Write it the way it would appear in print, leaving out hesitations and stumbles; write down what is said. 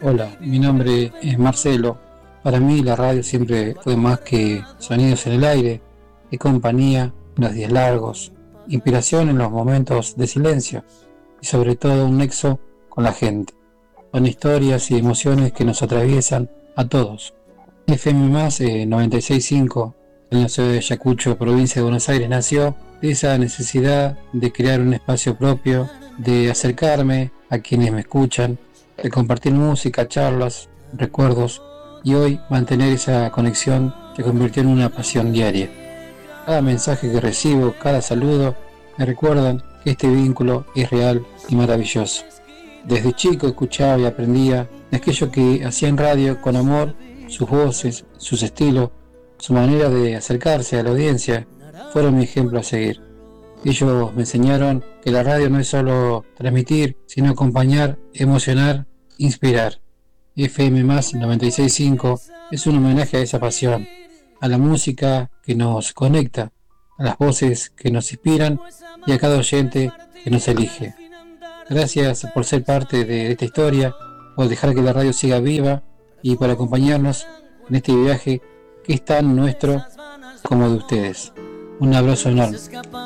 Hola, mi nombre es Marcelo. Para mí la radio siempre fue más que sonidos en el aire, es compañía en los días largos, inspiración en los momentos de silencio y sobre todo un nexo con la gente, con historias y emociones que nos atraviesan a todos. FM más 96.5 en la ciudad de Ayacucho, provincia de Buenos Aires, nació de esa necesidad de crear un espacio propio, de acercarme a quienes me escuchan, de compartir música, charlas, recuerdos y hoy mantener esa conexión se convirtió en una pasión diaria. Cada mensaje que recibo, cada saludo, me recuerdan que este vínculo es real y maravilloso. Desde chico escuchaba y aprendía de aquello que hacían radio con amor, sus voces, sus estilos, su manera de acercarse a la audiencia, fueron mi ejemplo a seguir. Ellos me enseñaron que la radio no es solo transmitir, sino acompañar, emocionar, inspirar. FM más 96.5 es un homenaje a esa pasión, a la música que nos conecta, a las voces que nos inspiran y a cada oyente que nos elige. Gracias por ser parte de esta historia, por dejar que la radio siga viva y por acompañarnos en este viaje que es tan nuestro como de ustedes. Un abrazo enorme.